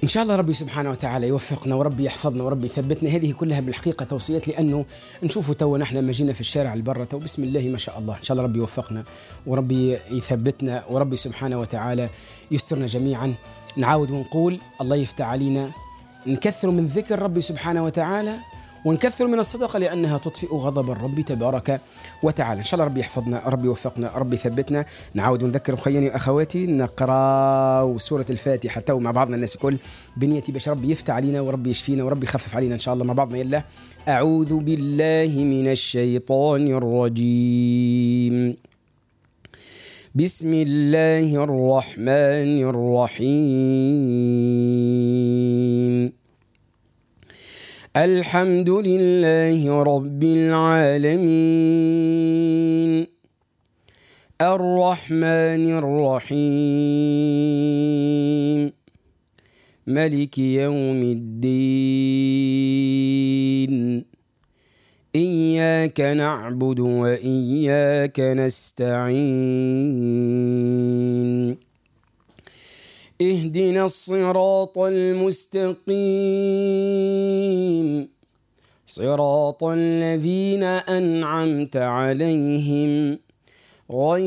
إن شاء الله ربي سبحانه وتعالى يوفقنا وربي يحفظنا وربي يثبتنا. هذه كلها بالحقيقة توصيات، لأنه نشوفوا تو نحن لما جينا في الشارع البرة تو بسم الله ما شاء الله، إن شاء الله ربي يوفقنا وربي يثبتنا وربي سبحانه وتعالى يسترنا جميعا. نعاود ونقول الله يفتح علينا، نكثر من ذكر ربي سبحانه وتعالى ونكثر من الصدقة، لأنها تطفئ غضب الرب تبارك وتعالى. إن شاء الله ربي يحفظنا ربي يوفقنا ربي يثبتنا. نعاود ونذكر خياني وأخواتي نقرأ سورة الفاتحة تو مع بعضنا الناس الكل بنيتي باش ربي يفتح علينا وربي يشفينا وربي يخفف علينا إن شاء الله مع بعضنا. يلا أعوذ بالله من الشيطان الرجيم. بسم الله الرحمن الرحيم. الحمد لله رب العالمين الرحمن الرحيم ملك يوم الدين إياك نعبد وإياك نستعين اهدنا الصراط المستقيم صراط الذين أنعمت عليهم غير